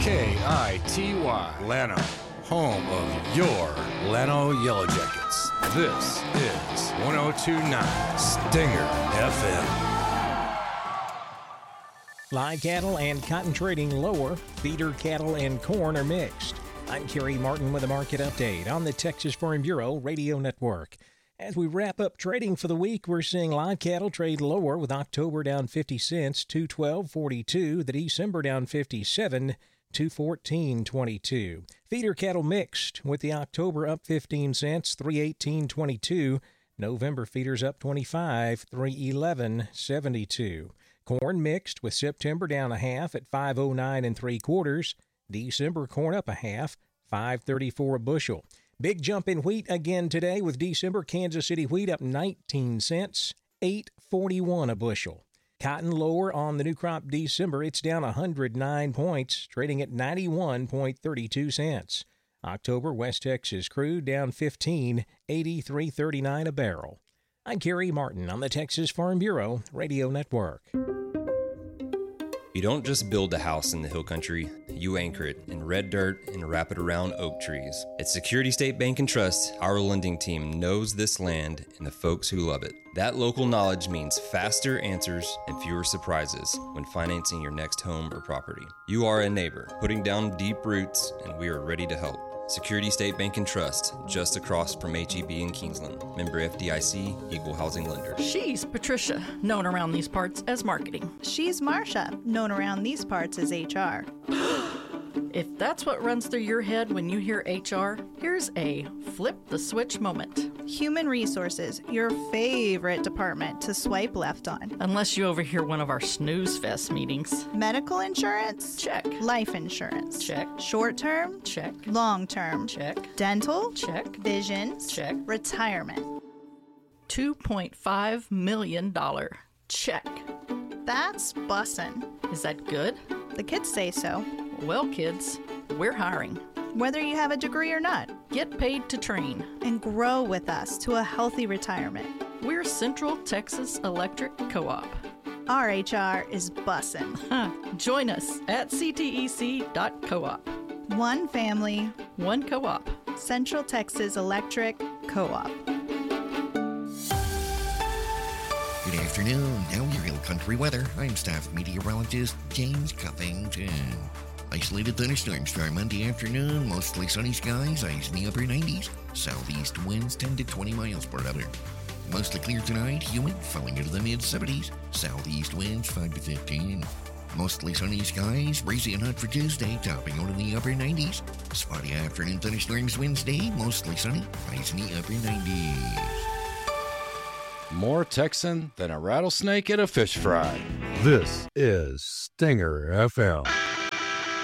KITY, Llano, home of your Llano Yellow Jackets. This is 102.9 Stinger FM. Live cattle and cotton trading lower. Feeder cattle and corn are mixed. I'm Kerry Martin with a market update on the Texas Farm Bureau Radio Network. As we wrap up trading for the week, we're seeing live cattle trade lower with October down 50 cents, $212.42. The December down 57, $214.22. Feeder cattle mixed with the October up 15 cents, $318.22. November feeders up 25, $311.72. Corn mixed with September down a half at $509 3/4. December corn up a half, $534 a bushel. Big jump in wheat again today with December Kansas City wheat up 19 cents, $841 a bushel. Cotton lower on the new crop December. It's down 109 points, trading at 91.32 cents. October West Texas crude down 15, $83.39 a barrel. I'm Kerry Martin on the Texas Farm Bureau Radio Network. You don't just build a house in the hill country, you anchor it in red dirt and wrap it around oak trees. At Security State Bank and Trust, our lending team knows this land and the folks who love it. That local knowledge means faster answers and fewer surprises when financing your next home or property. You are a neighbor, putting down deep roots, and we are ready to help. Security State Bank and Trust, just across from HEB in Kingsland. Member FDIC, Equal Housing Lender. She's Patricia, known around these parts as marketing. She's Marcia, known around these parts as HR. If that's what runs through your head when you hear HR, here's a flip the switch moment. Human Resources, your favorite department to swipe left on. Unless you overhear one of our snooze fest meetings. Medical insurance? Check. Life insurance? Check. Short term? Check. Long term? Check. Dental? Check. Vision? Check. Retirement? $2.5 million. Check. That's bussin'. Is that good? The kids say so. Well, kids, we're hiring. Whether you have a degree or not. Get paid to train. And grow with us to a healthy retirement. We're Central Texas Electric Co-op. Our HR is bussin'. Join us at ctec.coop. One family. One co-op. Central Texas Electric Co-op. Good afternoon. Now your Hill Country weather. I'm staff meteorologist James Cuffington. Isolated thunderstorms for Monday afternoon. Mostly sunny skies. Highs in the upper 90s. Southeast winds 10 to 20 miles per hour. Mostly clear tonight. Humid, falling into the mid-70s. Southeast winds 5 to 15. Mostly sunny skies. Breezy and hot for Tuesday. Topping out in the upper 90s. Spotty afternoon thunderstorms Wednesday. Mostly sunny. Highs in the upper 90s. More Texan than a rattlesnake at a fish fry. This is Stinger FM.